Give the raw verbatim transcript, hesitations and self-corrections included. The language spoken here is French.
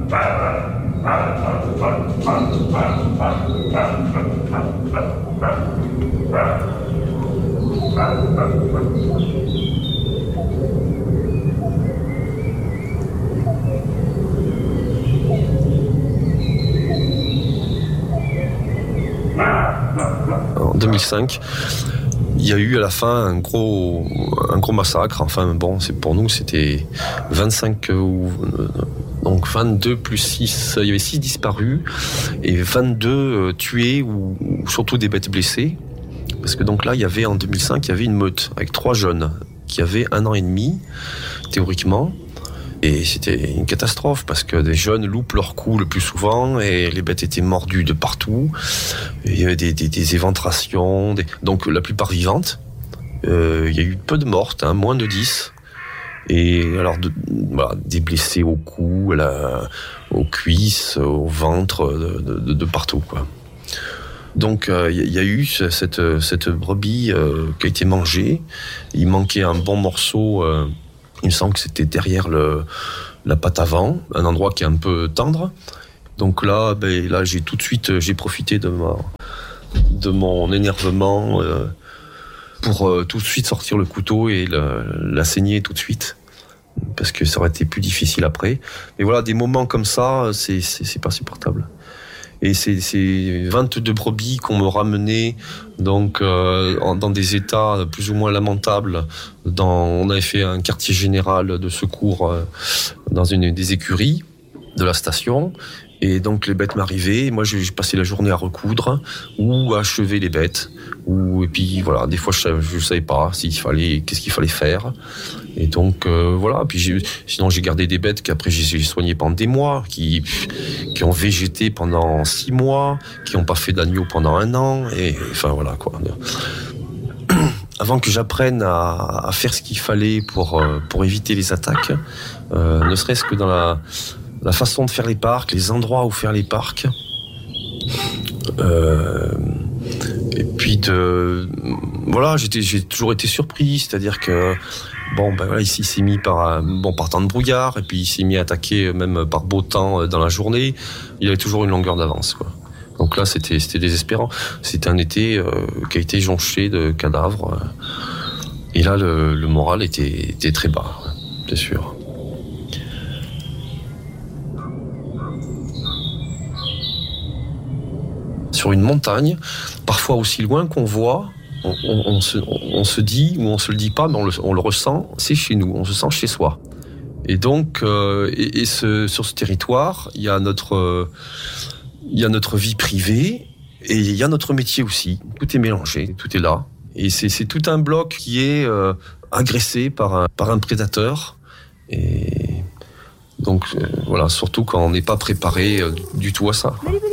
En deux mille cinq, il y a eu à la fin un gros, un gros massacre. Enfin bon, c'est pour nous c'était vingt-cinq ou donc vingt-deux plus six. Il y avait six disparus et vingt-deux tués ou, ou surtout des bêtes blessées. Parce que donc là, il y avait en deux mille cinq, il y avait une meute avec trois jeunes qui avaient un an et demi théoriquement. Et c'était une catastrophe parce que des jeunes loupent leur coup le plus souvent et les bêtes étaient mordues de partout. Et il y avait des, des, des éventrations, des... donc la plupart vivantes. Euh, il y a eu peu de mortes, hein, moins de dix. Et alors de, voilà, des blessés au cou, à la, aux cuisses, au ventre, de, de, de partout, quoi. Donc il euh, y, y a eu cette, cette brebis euh, qui a été mangée. Il manquait un bon morceau. Euh, Il me semble que c'était derrière le, la patte avant, un endroit qui est un peu tendre. Donc là, ben, là j'ai tout de suite j'ai profité de, ma, de mon énervement euh, pour euh, tout de suite sortir le couteau et la, la saigner tout de suite. Parce que ça aurait été plus difficile après. Mais voilà, des moments comme ça, c'est, c'est, c'est pas supportable. Et c'est, c'est vingt-deux brebis qu'on me ramenait donc euh, dans des états plus ou moins lamentables. Dans, on avait fait un quartier général de secours euh, dans une des écuries de la station. Et donc les bêtes m'arrivaient. Et moi, j'ai, j'ai passé la journée à recoudre ou à achever les bêtes. Ou et puis voilà, des fois je ne savais pas s'il fallait, qu'est-ce qu'il fallait faire. Et donc euh, voilà. Puis j'ai, sinon j'ai gardé des bêtes qu'après j'ai, j'ai soignées pendant des mois, qui qui ont végété pendant six mois, qui n'ont pas fait d'agneau pendant un an. Et enfin voilà quoi. Avant que j'apprenne à, à faire ce qu'il fallait pour pour éviter les attaques, euh, ne serait-ce que dans la la façon de faire les parcs, les endroits où faire les parcs. Euh, et puis de voilà, j'étais j'ai toujours été surpris, c'est-à-dire que bon ben voilà, ici il s'est mis par bon par temps de brouillard et puis il s'est mis à attaquer même par beau temps dans la journée. Il avait toujours une longueur d'avance, quoi. Donc là c'était c'était désespérant. C'était un été euh, qui a été jonché de cadavres. Et là le, le moral était était très bas, c'est sûr. Sur une montagne, parfois aussi loin qu'on voit, on, on, on, se, on se dit, ou on se le dit pas, mais on le, on le ressent, c'est chez nous, on se sent chez soi. Et donc, euh, et, et ce, sur ce territoire, il y a notre, euh, il y a notre vie privée, et il y a notre métier aussi. Tout est mélangé, tout est là. Et c'est, c'est tout un bloc qui est euh, agressé par un, par un prédateur. Et donc, euh, voilà, surtout quand on n'est pas préparé euh, du tout à ça, quoi.